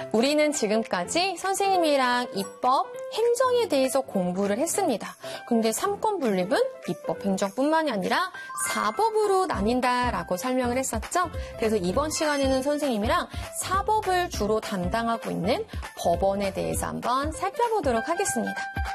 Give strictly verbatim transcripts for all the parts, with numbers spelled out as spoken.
우리는 지금까지 선생님이랑 입법, 행정에 대해서 공부를 했습니다. 근데 삼권 분립은 입법, 행정뿐만이 아니라 사법으로 나뉜다라고 설명을 했었죠. 그래서 이번 시간에는 선생님이랑 사법을 주로 담당하고 있는 법원에 대해서 한번 살펴보도록 하겠습니다.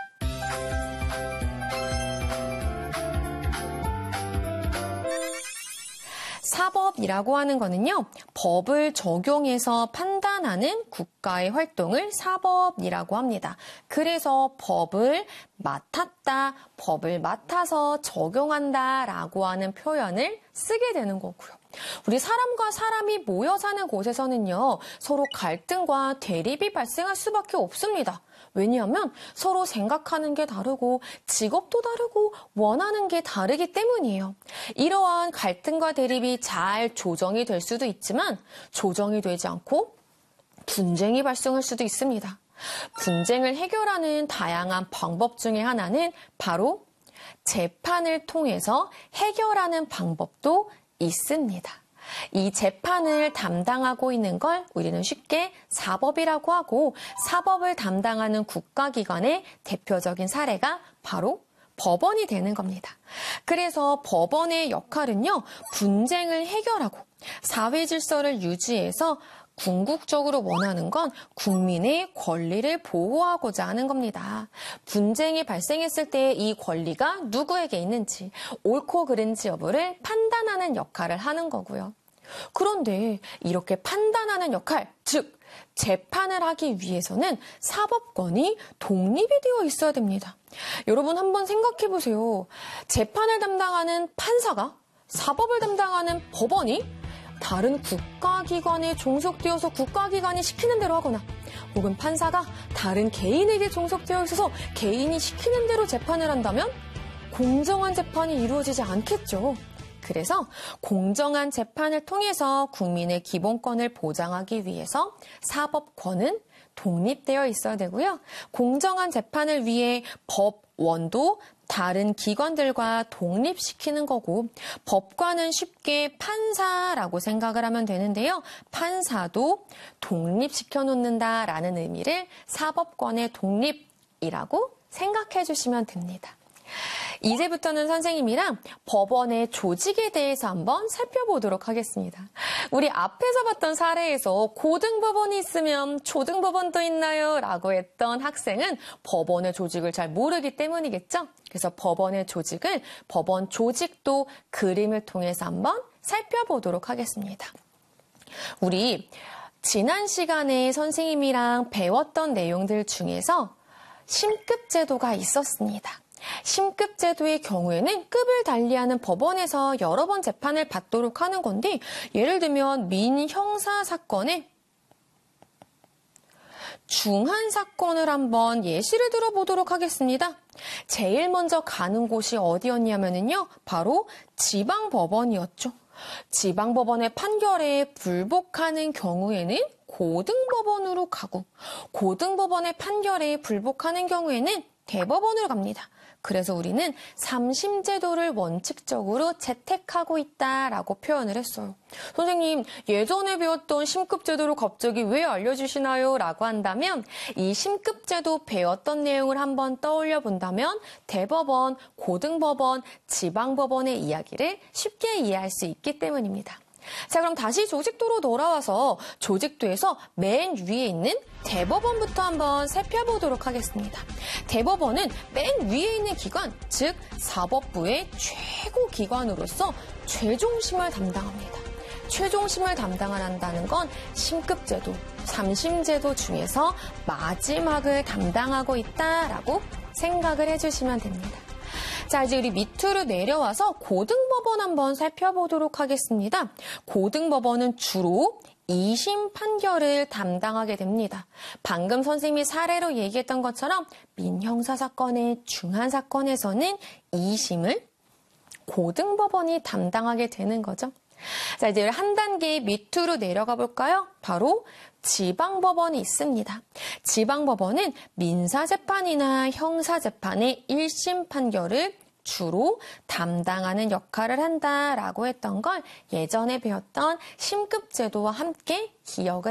사법이라고 하는 거는요, 법을 적용해서 판단하는 국가의 활동을 사법이라고 합니다. 그래서 법을 맡았다, 법을 맡아서 적용한다 라고 하는 표현을 쓰게 되는 거고요. 우리 사람과 사람이 모여 사는 곳에서는요, 서로 갈등과 대립이 발생할 수밖에 없습니다. 왜냐하면 서로 생각하는 게 다르고 직업도 다르고 원하는 게 다르기 때문이에요. 이러한 갈등과 대립이 잘 조정이 될 수도 있지만 조정이 되지 않고 분쟁이 발생할 수도 있습니다. 분쟁을 해결하는 다양한 방법 중에 하나는 바로 재판을 통해서 해결하는 방법도 있습니다. 이 재판을 담당하고 있는 걸 우리는 쉽게 사법이라고 하고, 사법을 담당하는 국가기관의 대표적인 사례가 바로 법원이 되는 겁니다. 그래서 법원의 역할은요, 분쟁을 해결하고 사회 질서를 유지해서 궁극적으로 원하는 건 국민의 권리를 보호하고자 하는 겁니다. 분쟁이 발생했을 때 이 권리가 누구에게 있는지, 옳고 그른지 여부를 판단하는 역할을 하는 거고요. 그런데 이렇게 판단하는 역할, 즉 재판을 하기 위해서는 사법권이 독립이 되어 있어야 됩니다. 여러분 한번 생각해 보세요. 재판을 담당하는 판사가 사법을 담당하는 법원이 다른 국가기관에 종속되어서 국가기관이 시키는 대로 하거나, 혹은 판사가 다른 개인에게 종속되어 있어서 개인이 시키는 대로 재판을 한다면 공정한 재판이 이루어지지 않겠죠. 그래서 공정한 재판을 통해서 국민의 기본권을 보장하기 위해서 사법권은 독립되어 있어야 되고요. 공정한 재판을 위해 법원도 다른 기관들과 독립시키는 거고, 법관은 쉽게 판사라고 생각을 하면 되는데요. 판사도 독립시켜 놓는다라는 의미를 사법권의 독립이라고 생각해 주시면 됩니다. 이제부터는 선생님이랑 법원의 조직에 대해서 한번 살펴보도록 하겠습니다. 우리 앞에서 봤던 사례에서 고등법원이 있으면 초등법원도 있나요? 라고 했던 학생은 법원의 조직을 잘 모르기 때문이겠죠? 그래서 법원의 조직을, 법원 조직도 그림을 통해서 한번 살펴보도록 하겠습니다. 우리 지난 시간에 선생님이랑 배웠던 내용들 중에서 심급제도가 있었습니다. 심급제도의 경우에는 급을 달리하는 법원에서 여러 번 재판을 받도록 하는 건데, 예를 들면 민형사 사건에 중한 사건을 한번 예시를 들어보도록 하겠습니다. 제일 먼저 가는 곳이 어디였냐면요, 바로 지방법원이었죠. 지방법원의 판결에 불복하는 경우에는 고등법원으로 가고, 고등법원의 판결에 불복하는 경우에는 대법원으로 갑니다. 그래서 우리는 삼심제도를 원칙적으로 채택하고 있다라고 표현을 했어요. 선생님, 예전에 배웠던 심급제도를 갑자기 왜 알려주시나요? 라고 한다면, 이 심급제도 배웠던 내용을 한번 떠올려 본다면 대법원, 고등법원, 지방법원의 이야기를 쉽게 이해할 수 있기 때문입니다. 자, 그럼 다시 조직도로 돌아와서 조직도에서 맨 위에 있는 대법원부터 한번 살펴보도록 하겠습니다. 대법원은 맨 위에 있는 기관, 즉 사법부의 최고 기관으로서 최종심을 담당합니다. 최종심을 담당을 한다는 건 심급제도, 삼심제도 중에서 마지막을 담당하고 있다라고 생각을 해주시면 됩니다. 자, 이제 우리 밑으로 내려와서 고등법원 한번 살펴보도록 하겠습니다. 고등법원은 주로 이심 판결을 담당하게 됩니다. 방금 선생님이 사례로 얘기했던 것처럼 민형사 사건의 중한 사건에서는 이심을 고등법원이 담당하게 되는 거죠. 자, 이제 한 단계 밑으로 내려가 볼까요? 바로 지방법원이 있습니다. 지방법원은 민사재판이나 형사재판의 일심 판결을 주로 담당하는 역할을 한다라고 했던 걸 예전에 배웠던 심급제도와 함께 기억을